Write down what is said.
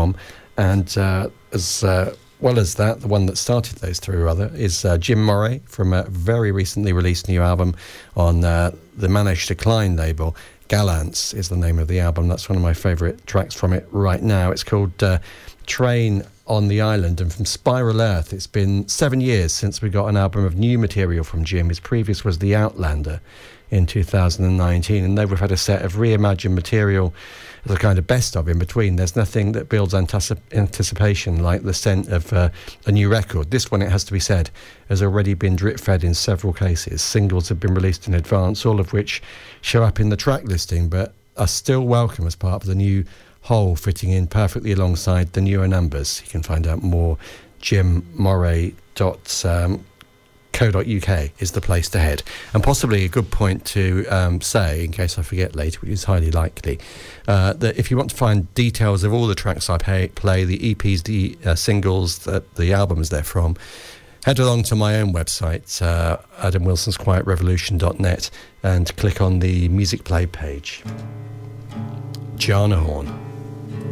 from. And as well as that, the one that started those three, rather, is Jim Moray from a very recently released new album on the Managed Decline label. Gallants is the name of the album. That's one of my favourite tracks from it right now. It's called Train on the Island. And from Spiral Earth, it's been 7 years since we got an album of new material from Jim. His previous was The Outlander in 2019, and they would have had a set of reimagined material as a kind of best of in between. There's nothing that builds anticipation like the scent of a new record. This one, it has to be said, has already been drip-fed in several cases. Singles have been released in advance, all of which show up in the track listing, but are still welcome as part of the new whole, fitting in perfectly alongside the newer numbers. You can find out more. jimmoray.co.uk is the place to head. And possibly a good point to say, in case I forget later, which is highly likely, that if you want to find details of all the tracks I play, the EPs, the singles, the albums they're from, head along to my own website, adamwilsonsquietrevolution.net, and click on the music play page. Jana Horn.